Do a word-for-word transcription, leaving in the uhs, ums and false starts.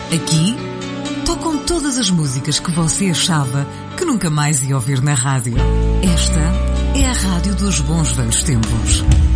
Aqui, tocam todas as músicas que você achava que nunca mais ia ouvir na rádio. Esta é a Rádio dos Bons Velhos Tempos.